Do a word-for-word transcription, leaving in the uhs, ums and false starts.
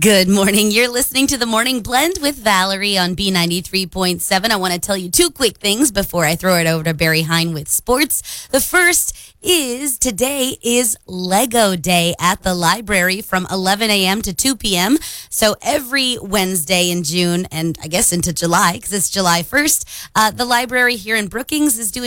Good morning. You're listening to the Morning Blend with Valerie on B ninety-three point seven. I want to tell you two quick things before I throw it over to Barry Hine with sports. The first is today is Lego Day at the library from eleven a.m. to two p.m. So every Wednesday in June, and I guess into July, because it's July first, uh, the library here in Brookings is doing